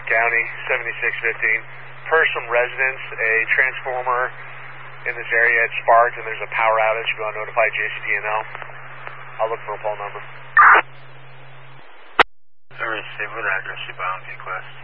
County, 7615. Per some residents, a transformer in this area had sparked and there's a power outage. Go and notify JCP&L. I'll look for a pole number. Receive, what address you bound, request?